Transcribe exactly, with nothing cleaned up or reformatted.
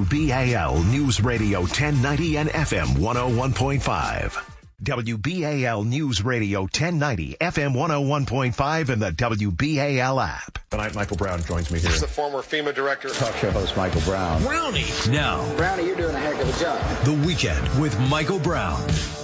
W B A L News Radio ten ninety and F M one oh one point five. W B A L News Radio ten ninety, F M one oh one point five, and the W B A L app. Tonight, Michael Brown joins me here. He's the former FEMA director. Talk show host Michael Brown. Brownie. Now, Brownie, you're doing a heck of a job. The Weekend with Michael Brown.